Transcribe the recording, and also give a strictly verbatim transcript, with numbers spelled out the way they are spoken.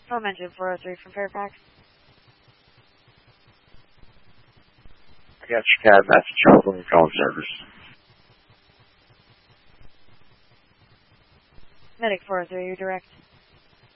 Home engine four oh three from Fairfax. I got Chicago, that's Charles phone service. Medic four oh three, you're direct.